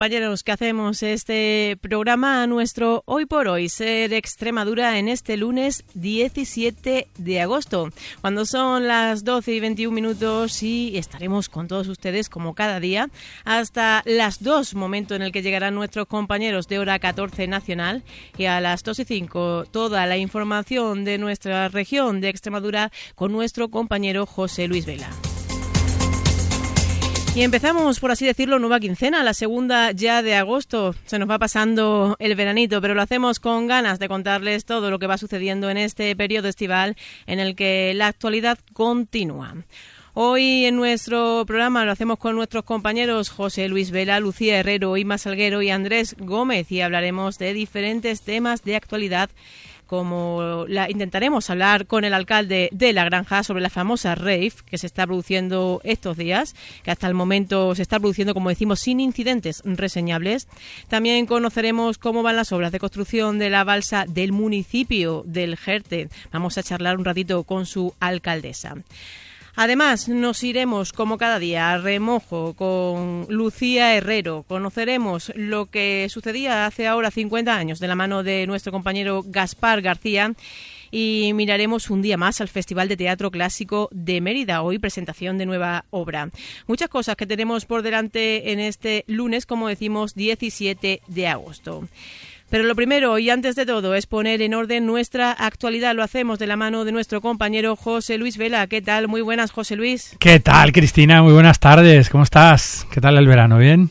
Compañeros, que hacemos este programa nuestro Hoy por Hoy, Ser Extremadura, en este lunes 17 de agosto, cuando son las 12 y 21 minutos, y estaremos con todos ustedes como cada día hasta las 2, momento en el que llegarán nuestros compañeros de hora 14 nacional, y a las 2 y 5 toda la información de nuestra región de Extremadura con nuestro compañero José Luis Vela. Y empezamos, por así decirlo, nueva quincena, la segunda ya de agosto. Se nos va pasando el veranito, pero lo hacemos con ganas de contarles todo lo que va sucediendo en este periodo estival en el que la actualidad continúa. Hoy en nuestro programa lo hacemos con nuestros compañeros José Luis Vela, Lucía Herrero, Inma Salguero y Andrés Gómez, y hablaremos de diferentes temas de actualidad, como intentaremos hablar con el alcalde de La Granja sobre la famosa rave que se está produciendo estos días, que hasta el momento se está produciendo, como decimos, sin incidentes reseñables. También conoceremos cómo van las obras de construcción de la balsa del municipio del Jerte. Vamos a charlar un ratito con su alcaldesa. Además, nos iremos, como cada día, a remojo con Lucía Herrero. Conoceremos lo que sucedía hace ahora 50 años de la mano de nuestro compañero Gaspar García, y miraremos un día más al Festival de Teatro Clásico de Mérida, hoy presentación de nueva obra. Muchas cosas que tenemos por delante en este lunes, como decimos, 17 de agosto. Pero lo primero y antes de todo es poner en orden nuestra actualidad. Lo hacemos de la mano de nuestro compañero José Luis Vela. ¿Qué tal? Muy buenas, José Luis. ¿Qué tal, Cristina? Muy buenas tardes. ¿Cómo estás? ¿Qué tal el verano? ¿Bien?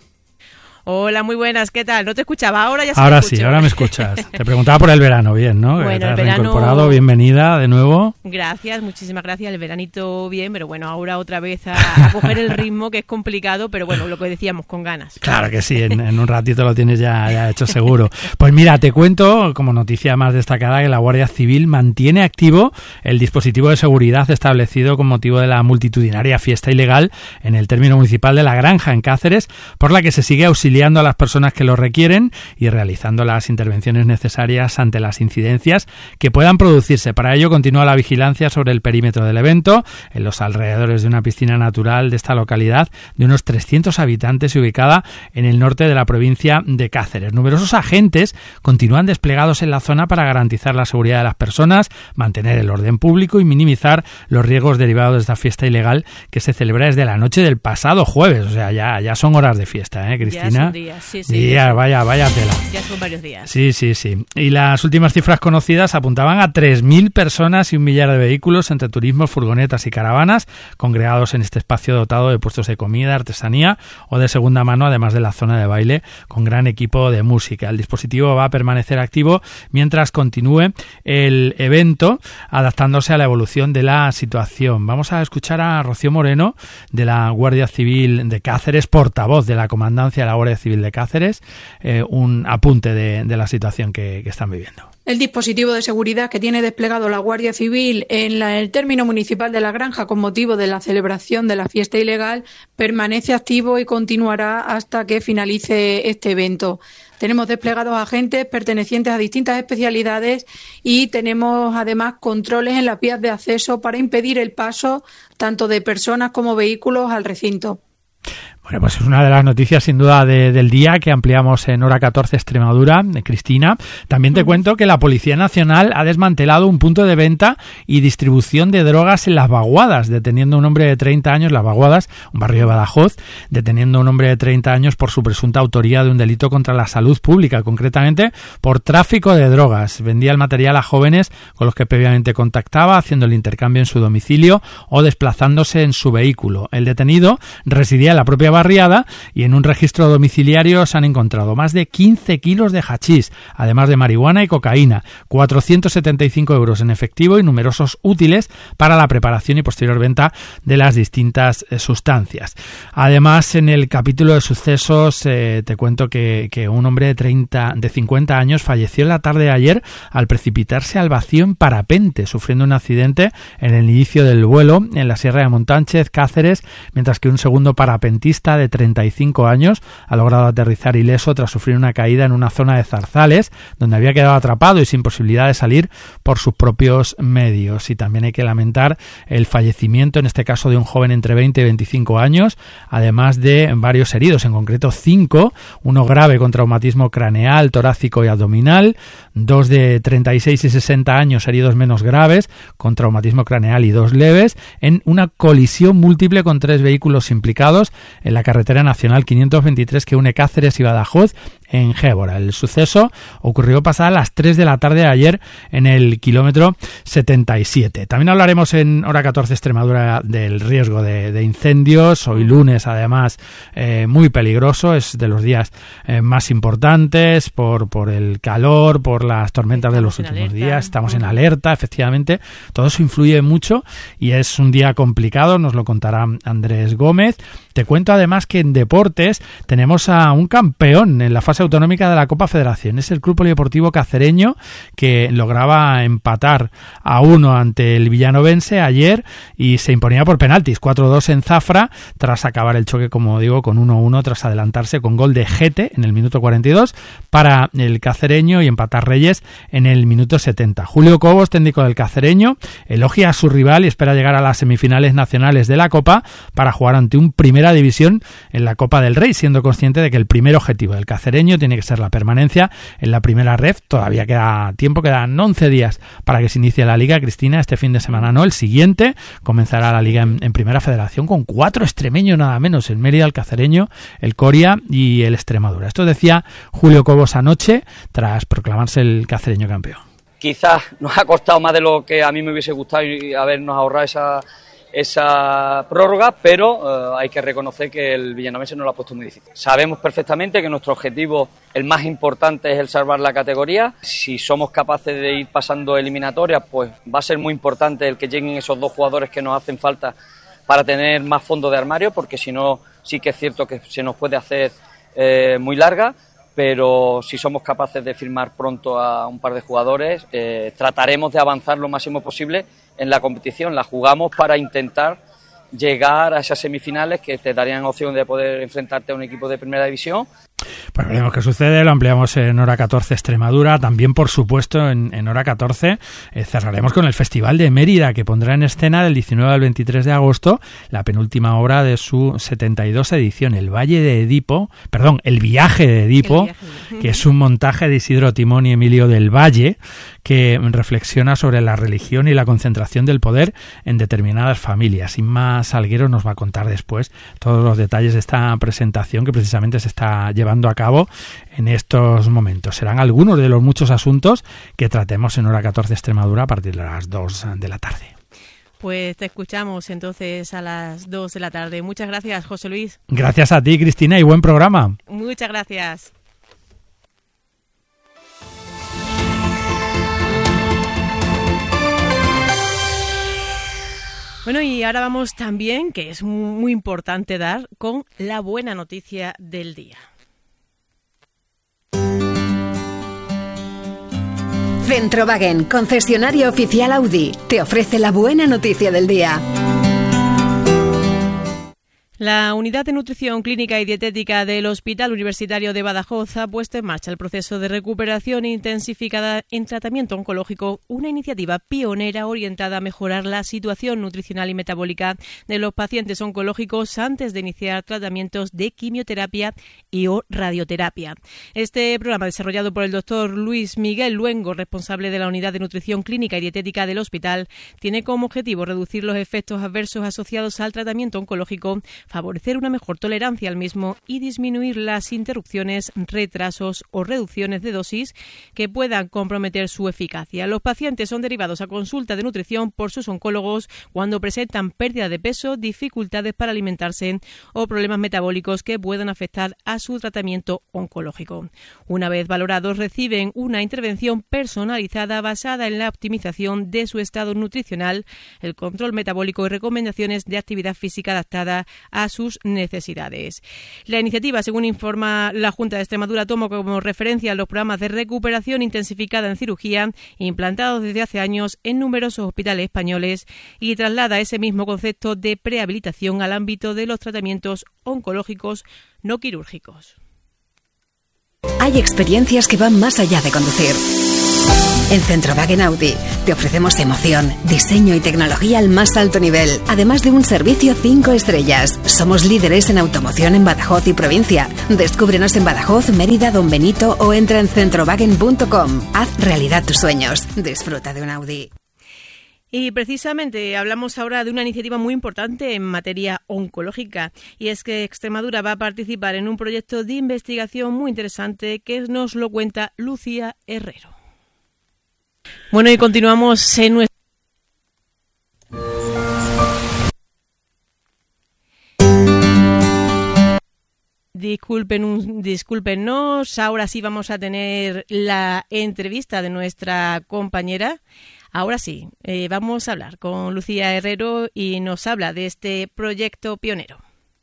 Hola, muy buenas. ¿Qué tal? No te escuchaba, ahora ya se Ahora me escucha. Sí, ahora me escuchas. Te preguntaba por el verano, bien, ¿no? Bueno, te has el verano... reincorporado, bienvenida de nuevo. Gracias, muchísimas gracias. El veranito bien, pero bueno, ahora otra vez a coger el ritmo, que es complicado, pero bueno, lo que decíamos, con ganas. Claro que sí, en un ratito lo tienes ya hecho seguro. Pues mira, te cuento, como noticia más destacada, que la Guardia Civil mantiene activo el dispositivo de seguridad establecido con motivo de la multitudinaria fiesta ilegal en el término municipal de La Granja, en Cáceres, por la que se sigue auxiliando a las personas que lo requieren y realizando las intervenciones necesarias ante las incidencias que puedan producirse. Para ello continúa la vigilancia sobre el perímetro del evento, en los alrededores de una piscina natural de esta localidad de unos 300 habitantes y ubicada en el norte de la provincia de Cáceres. Numerosos agentes continúan desplegados en la zona para garantizar la seguridad de las personas, mantener el orden público y minimizar los riesgos derivados de esta fiesta ilegal que se celebra desde la noche del pasado jueves. O sea, ya son horas de fiesta, Cristina. Ya son días. Sí, Días, vaya tela. Ya son varios días. Sí. Y las últimas cifras conocidas apuntaban a 3.000 personas y 1 millar de vehículos entre turismos, furgonetas y caravanas congregados en este espacio dotado de puestos de comida, artesanía o de segunda mano, además de la zona de baile con gran equipo de música. El dispositivo va a permanecer activo mientras continúe el evento, adaptándose a la evolución de la situación. Vamos a escuchar a Rocío Moreno, de la Guardia Civil de Cáceres, portavoz de la Comandancia de la Guardia Civil de Cáceres, un apunte de la situación que están viviendo. El dispositivo de seguridad que tiene desplegado la Guardia Civil en el término municipal de La Granja con motivo de la celebración de la fiesta ilegal permanece activo y continuará hasta que finalice este evento. Tenemos desplegados agentes pertenecientes a distintas especialidades y tenemos además controles en las vías de acceso para impedir el paso tanto de personas como vehículos al recinto. Bueno, pues es una de las noticias sin duda del día que ampliamos en hora 14 Extremadura, Cristina. También te cuento que la Policía Nacional ha desmantelado un punto de venta y distribución de drogas en Las Vaguadas, deteniendo a un hombre de 30 años, Las Vaguadas, un barrio de Badajoz, deteniendo a un hombre de 30 años por su presunta autoría de un delito contra la salud pública, concretamente por tráfico de drogas. Vendía el material a jóvenes con los que previamente contactaba, haciendo el intercambio en su domicilio o desplazándose en su vehículo. El detenido residía en la propia barriada y en un registro domiciliario se han encontrado más de 15 kilos de hachís, además de marihuana y cocaína, 475 euros en efectivo y numerosos útiles para la preparación y posterior venta de las distintas sustancias. Además, en el capítulo de sucesos te cuento que un hombre de 50 años falleció en la tarde de ayer al precipitarse al vacío en parapente, sufriendo un accidente en el inicio del vuelo en la Sierra de Montánchez, Cáceres, mientras que un segundo parapentista ciclista de 35 años ha logrado aterrizar ileso tras sufrir una caída en una zona de zarzales donde había quedado atrapado y sin posibilidad de salir por sus propios medios. Y también hay que lamentar el fallecimiento, en este caso de un joven entre 20 y 25 años, además de varios heridos, en concreto 5, uno grave con traumatismo craneal, torácico y abdominal, 2 de 36 y 60 años heridos menos graves con traumatismo craneal y 2 leves, en una colisión múltiple con 3 vehículos implicados en la carretera nacional 523 que une Cáceres y Badajoz en Gébora. El suceso ocurrió pasadas las 3 de la tarde de ayer en el kilómetro 77. También hablaremos en Hora 14 Extremadura del riesgo de incendios. Hoy lunes, además, muy peligroso. Es de los días más importantes por el calor, por las tormentas de los últimos días. Estamos en alerta, efectivamente. Todo eso influye mucho y es un día complicado. Nos lo contará Andrés Gómez. Te cuento además que en deportes tenemos a un campeón en la fase autonómica de la Copa Federación. Es el Club Polideportivo Cacereño, que lograba empatar a 1 ante el villanovense ayer y se imponía por penaltis 4-2 en Zafra tras acabar el choque, como digo, con 1-1 tras adelantarse con gol de Gete en el minuto 42 para el Cacereño y empatar Reyes en el minuto 70. Julio Cobos, técnico del Cacereño, elogia a su rival y espera llegar a las semifinales nacionales de la Copa para jugar ante un Primera División en la Copa del Rey, siendo consciente de que el primer objetivo del Cacereño tiene que ser la permanencia en la primera ref. Todavía queda tiempo, quedan 11 días para que se inicie la Liga. Cristina, este fin de semana no, el siguiente comenzará la Liga en Primera Federación con 4 extremeños nada menos, el Mérida, el Cacereño, el Coria y el Extremadura. Esto decía Julio Cobos anoche tras proclamarse el Cacereño campeón. Quizás nos ha costado más de lo que a mí me hubiese gustado y habernos ahorrado esa prórroga, pero hay que reconocer que el villanovense nos lo ha puesto muy difícil. Sabemos perfectamente que nuestro objetivo, el más importante, es el salvar la categoría. Si somos capaces de ir pasando eliminatorias, pues va a ser muy importante el que lleguen esos 2 jugadores que nos hacen falta para tener más fondo de armario, porque si no, sí que es cierto que se nos puede hacer muy larga, pero si somos capaces de firmar pronto a un par de jugadores, trataremos de avanzar lo máximo posible en la competición. La jugamos para intentar llegar a esas semifinales que te darían opción de poder enfrentarte a un equipo de Primera División. Pues veremos qué sucede, lo ampliamos en Hora 14 Extremadura. También, por supuesto, en Hora 14 cerraremos con el Festival de Mérida, que pondrá en escena del 19 al 23 de agosto la penúltima obra de su 72 edición, El Viaje de Edipo, que es un montaje de Isidro Timón y Emilio del Valle, que reflexiona sobre la religión y la concentración del poder en determinadas familias. Inma Salguero nos va a contar después todos los detalles de esta presentación que precisamente se está llevando a cabo en estos momentos. Serán algunos de los muchos asuntos que tratemos en Hora 14 Extremadura a partir de las 2 de la tarde. Pues te escuchamos entonces a las 2 de la tarde. Muchas gracias, José Luis. Gracias a ti, Cristina, y buen programa. Muchas gracias. Bueno, y ahora vamos también, que es muy importante dar, con la buena noticia del día. Centrowagen, concesionario oficial Audi, te ofrece la buena noticia del día. La Unidad de Nutrición Clínica y Dietética del Hospital Universitario de Badajoz ha puesto en marcha el proceso de recuperación intensificada en tratamiento oncológico, una iniciativa pionera orientada a mejorar la situación nutricional y metabólica de los pacientes oncológicos antes de iniciar tratamientos de quimioterapia y o radioterapia. Este programa, desarrollado por el doctor Luis Miguel Luengo, responsable de la Unidad de Nutrición Clínica y Dietética del hospital, tiene como objetivo reducir los efectos adversos asociados al tratamiento oncológico, favorecer una mejor tolerancia al mismo y disminuir las interrupciones, retrasos o reducciones de dosis que puedan comprometer su eficacia. Los pacientes son derivados a consulta de nutrición por sus oncólogos cuando presentan pérdida de peso, dificultades para alimentarse o problemas metabólicos que puedan afectar a su tratamiento oncológico. Una vez valorados, reciben una intervención personalizada basada en la optimización de su estado nutricional, el control metabólico y recomendaciones de actividad física adaptada a a sus necesidades. La iniciativa, según informa la Junta de Extremadura, toma como referencia los programas de recuperación intensificada en cirugía implantados desde hace años en numerosos hospitales españoles y traslada ese mismo concepto de prehabilitación al ámbito de los tratamientos oncológicos no quirúrgicos. Hay experiencias que van más allá de conducir. En Centrowagen Audi te ofrecemos emoción, diseño y tecnología al más alto nivel, además de un servicio 5 estrellas. Somos líderes en automoción en Badajoz y provincia. Descúbrenos en Badajoz, Mérida, Don Benito o entra en centrowagen.com. Haz realidad tus sueños. Disfruta de un Audi. Y precisamente hablamos ahora de una iniciativa muy importante en materia oncológica, y es que Extremadura va a participar en un proyecto de investigación muy interesante que nos lo cuenta Lucía Herrero. Bueno, y continuamos en nuestra... Discúlpenos, ahora sí vamos a tener la entrevista de nuestra compañera. Ahora sí, vamos a hablar con Lucía Herrero y nos habla de este proyecto pionero.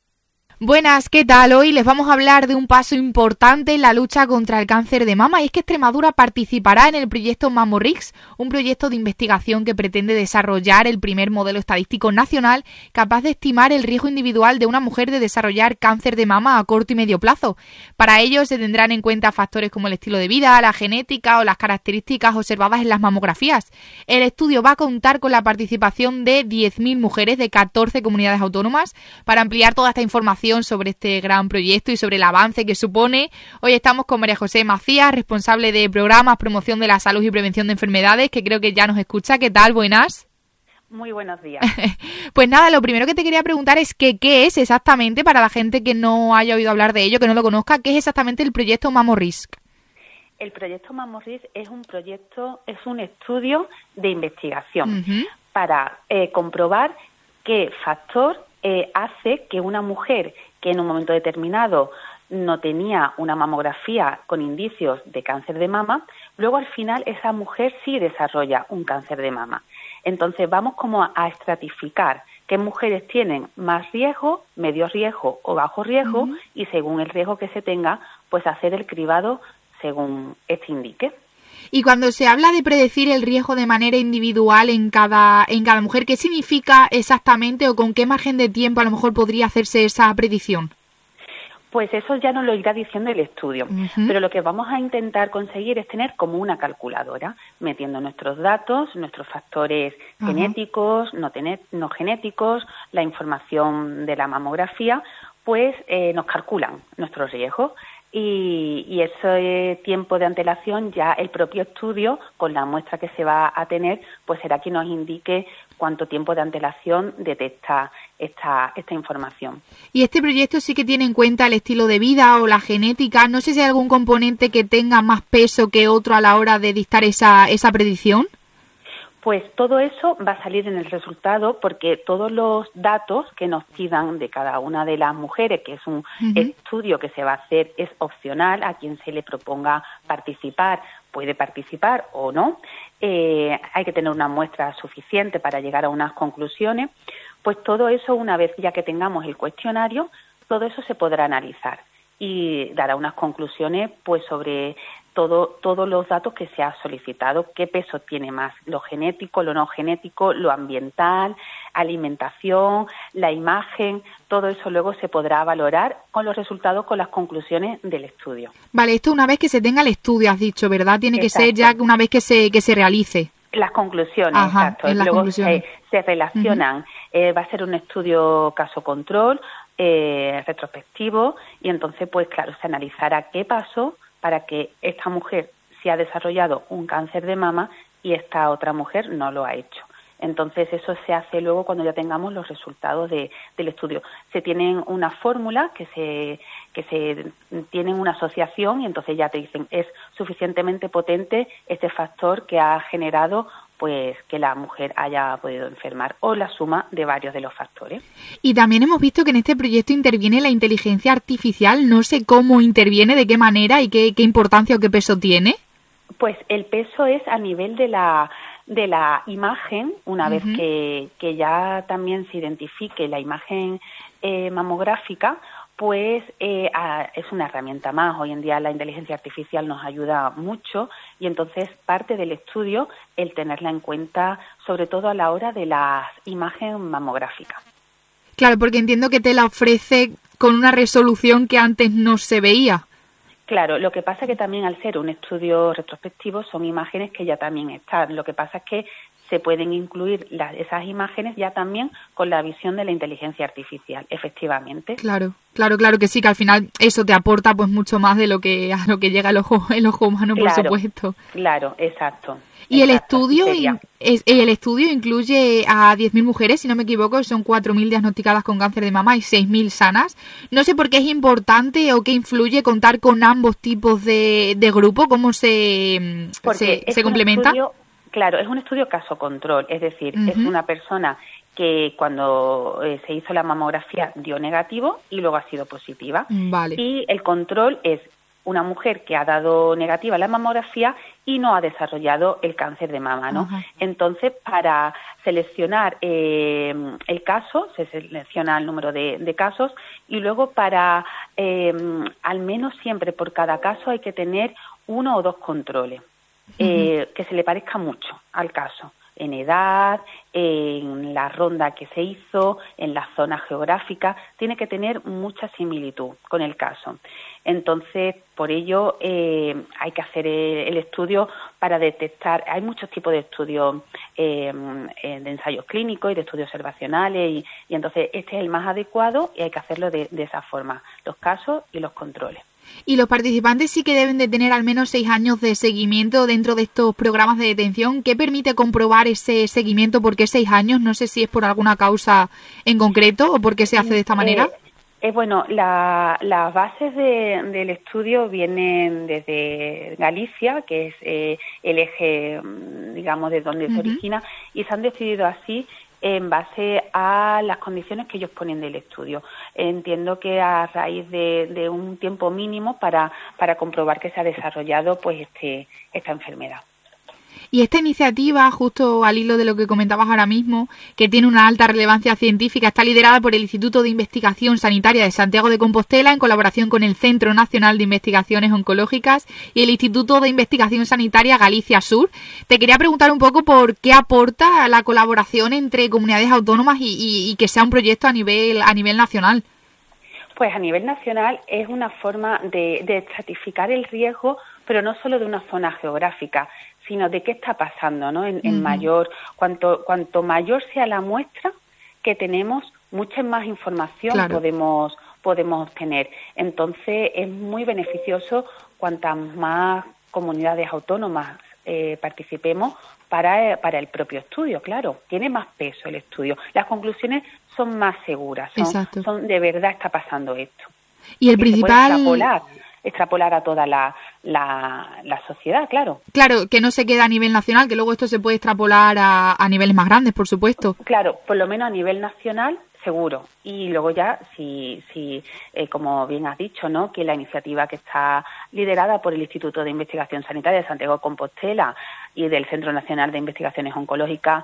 Buenas, ¿qué tal? Hoy les vamos a hablar de un paso importante en la lucha contra el cáncer de mama, y es que Extremadura participará en el proyecto MammoRix, un proyecto de investigación que pretende desarrollar el primer modelo estadístico nacional capaz de estimar el riesgo individual de una mujer de desarrollar cáncer de mama a corto y medio plazo. Para ello se tendrán en cuenta factores como el estilo de vida, la genética o las características observadas en las mamografías. El estudio va a contar con la participación de 10.000 mujeres de 14 comunidades autónomas. Para ampliar toda esta información sobre este gran proyecto y sobre el avance que supone, hoy estamos con María José Macías, responsable de programas, promoción de la salud y prevención de enfermedades, que creo que ya nos escucha. ¿Qué tal? Buenas. Muy buenos días. Pues nada, lo primero que te quería preguntar es que qué es exactamente, para la gente que no haya oído hablar de ello, que no lo conozca, qué es exactamente el proyecto MammoRix. El proyecto MammoRix es un estudio de investigación para comprobar qué factor hace que una mujer que en un momento determinado no tenía una mamografía con indicios de cáncer de mama, luego al final esa mujer sí desarrolla un cáncer de mama. Entonces vamos como a estratificar qué mujeres tienen más riesgo, medio riesgo o bajo riesgo, y según el riesgo que se tenga, pues hacer el cribado según este indique. Y cuando se habla de predecir el riesgo de manera individual en cada mujer, ¿qué significa exactamente o con qué margen de tiempo a lo mejor podría hacerse esa predicción? Pues eso ya nos lo irá diciendo el estudio, pero lo que vamos a intentar conseguir es tener como una calculadora, metiendo nuestros datos, nuestros factores genéticos, no genéticos, la información de la mamografía, pues nos calculan nuestros riesgos. Y ese tiempo de antelación, ya el propio estudio, con la muestra que se va a tener, pues será quien nos indique cuánto tiempo de antelación detecta esta información. Y este proyecto sí que tiene en cuenta el estilo de vida o la genética. No sé si hay algún componente que tenga más peso que otro a la hora de dictar esa predicción. Pues todo eso va a salir en el resultado, porque todos los datos que nos pidan de cada una de las mujeres, que es un estudio que se va a hacer, es opcional. A quien se le proponga participar puede participar o no. Hay que tener una muestra suficiente para llegar a unas conclusiones. Pues todo eso, una vez ya que tengamos el cuestionario, todo eso se podrá analizar y dará unas conclusiones pues sobre todos los datos que se ha solicitado, qué peso tiene más, lo genético, lo no genético, lo ambiental, alimentación, la imagen, todo eso luego se podrá valorar con los resultados, con las conclusiones del estudio. Vale, esto una vez que se tenga el estudio, has dicho, ¿verdad? Tiene que ser ya una vez que se realice. Las conclusiones, exacto. Luego se relacionan. Va a ser un estudio caso-control, retrospectivo, y entonces, pues claro, se analizará qué pasó para que esta mujer sí ha desarrollado un cáncer de mama y esta otra mujer no lo ha hecho. Entonces eso se hace luego cuando ya tengamos los resultados del estudio. Se tienen una fórmula que se tienen una asociación, y entonces ya te dicen es suficientemente potente este factor que ha generado pues que la mujer haya podido enfermar, o la suma de varios de los factores. Y también hemos visto que en este proyecto interviene la inteligencia artificial. No sé cómo interviene, de qué manera y qué importancia o qué peso tiene. Pues el peso es a nivel de la imagen, una vez que ya también se identifique la imagen mamográfica, pues es una herramienta más. Hoy en día la inteligencia artificial nos ayuda mucho y entonces parte del estudio el tenerla en cuenta, sobre todo a la hora de la imagen mamográfica. Claro, porque entiendo que te la ofrece con una resolución que antes no se veía. Claro, lo que pasa es que también al ser un estudio retrospectivo son imágenes que ya también están. Lo que pasa es que se pueden incluir esas imágenes ya también con la visión de la inteligencia artificial, efectivamente. Claro que sí, que al final eso te aporta pues mucho más de lo que a lo que llega el ojo humano, por supuesto. Claro, exacto. Y el estudio incluye a 10.000 mujeres, si no me equivoco, son 4.000 diagnosticadas con cáncer de mama y 6.000 sanas. No sé por qué es importante o qué influye contar con ambos tipos de grupo, cómo se complementa. Claro, es un estudio caso control, es decir, es una persona que cuando se hizo la mamografía dio negativo y luego ha sido positiva. Vale. Y el control es una mujer que ha dado negativa la mamografía y no ha desarrollado el cáncer de mama, ¿no? Ajá. Entonces, para seleccionar el caso, se selecciona el número de casos y luego para, al menos siempre por cada caso hay que tener 1 o 2 controles. Que se le parezca mucho al caso, en edad, en la ronda que se hizo, en la zona geográfica, tiene que tener mucha similitud con el caso. Entonces, por ello hay que hacer el estudio para detectar. Hay muchos tipos de estudios de ensayos clínicos y de estudios observacionales y entonces este es el más adecuado y hay que hacerlo de esa forma, los casos y los controles. Y los participantes sí que deben de tener al menos 6 años de seguimiento dentro de estos programas de detención. ¿Qué permite comprobar ese seguimiento? ¿Por qué 6 años? No sé si es por alguna causa en concreto o por qué se hace de esta manera. Bueno, las bases del estudio vienen desde Galicia, que es el eje, digamos, de donde se origina, y se han decidido así en base a las condiciones que ellos ponen del estudio. Entiendo que a raíz de un tiempo mínimo para comprobar que se ha desarrollado pues esta enfermedad. Y esta iniciativa, justo al hilo de lo que comentabas ahora mismo, que tiene una alta relevancia científica, está liderada por el Instituto de Investigación Sanitaria de Santiago de Compostela en colaboración con el Centro Nacional de Investigaciones Oncológicas y el Instituto de Investigación Sanitaria Galicia Sur. Te quería preguntar un poco por qué aporta la colaboración entre comunidades autónomas y que sea un proyecto a nivel nacional. Pues a nivel nacional es una forma de estratificar el riesgo, pero no solo de una zona geográfica, sino de qué está pasando, ¿no? En mayor, cuanto mayor sea la muestra que tenemos, mucha más información podemos obtener. Entonces es muy beneficioso cuantas más comunidades autónomas participemos para el propio estudio, claro. Tiene más peso el estudio. Las conclusiones son más seguras, son de verdad está pasando esto. Y el principal... Se puede extrapolar a toda la sociedad, claro. Claro, que no se queda a nivel nacional, que luego esto se puede extrapolar a niveles más grandes, por supuesto. Claro, por lo menos a nivel nacional, seguro. Y luego ya, si como bien has dicho, ¿no?, que la iniciativa que está liderada por el Instituto de Investigación Sanitaria de Santiago de Compostela y del Centro Nacional de Investigaciones Oncológicas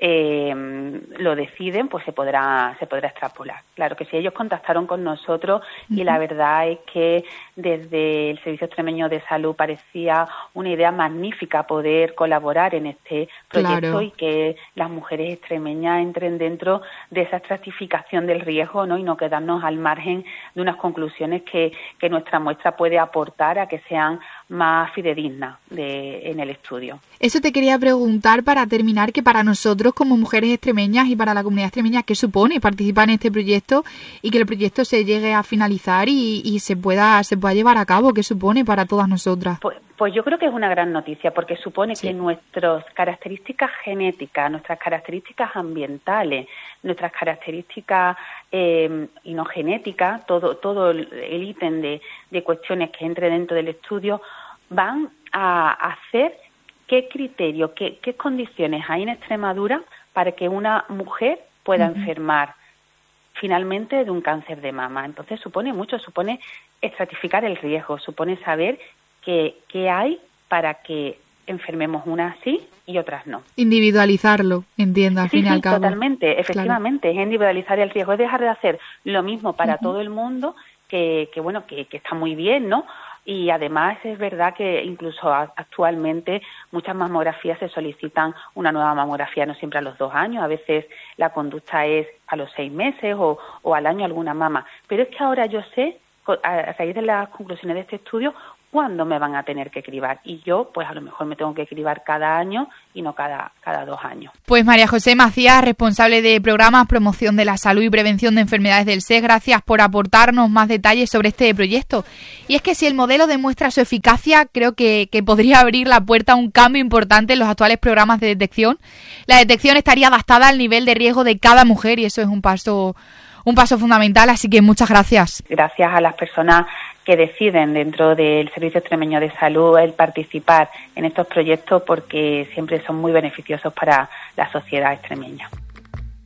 lo deciden, pues se podrá extrapolar. Claro que sí, ellos contactaron con nosotros y la verdad es que desde el Servicio Extremeño de Salud parecía una idea magnífica poder colaborar en este proyecto y que las mujeres extremeñas entren dentro de esa estratificación del riesgo, ¿no?, y no quedarnos al margen de unas conclusiones que nuestra muestra puede aportar a que sean más fidedignas en el estudio. Eso te quería preguntar para terminar, que para nosotros como mujeres extremeñas y para la comunidad extremeña, ¿qué supone participar en este proyecto y que el proyecto se llegue a finalizar y se pueda llevar a cabo? ¿Qué supone para todas nosotras? Pues yo creo que es una gran noticia porque supone que nuestras características genéticas, nuestras características ambientales, nuestras características y no genéticas, todo el ítem de cuestiones que entre dentro del estudio van a hacer qué criterio, qué condiciones hay en Extremadura para que una mujer pueda enfermar finalmente de un cáncer de mama. Entonces supone mucho, supone estratificar el riesgo, supone saber qué hay para que enfermemos unas sí y otras no. Individualizarlo, entiendo, al fin y al cabo. Totalmente, efectivamente, claro. Es individualizar el riesgo, es dejar de hacer lo mismo para todo el mundo, que está muy bien, ¿no? Y además es verdad que incluso actualmente muchas mamografías se solicitan una nueva mamografía no siempre a los 2 años, a veces la conducta es a los 6 meses o al año alguna mama. Pero es que ahora yo sé, a raíz de las conclusiones de este estudio, cuándo me van a tener que cribar. Y yo, pues a lo mejor me tengo que cribar cada año y no cada 2 años. Pues María José Macías, responsable de programas, promoción de la salud y prevención de enfermedades del SES, gracias por aportarnos más detalles sobre este proyecto. Y es que si el modelo demuestra su eficacia, creo que podría abrir la puerta a un cambio importante en los actuales programas de detección. La detección estaría adaptada al nivel de riesgo de cada mujer y eso es un paso fundamental, así que muchas gracias. Gracias a las personas que deciden dentro del Servicio Extremeño de Salud el participar en estos proyectos porque siempre son muy beneficiosos para la sociedad extremeña.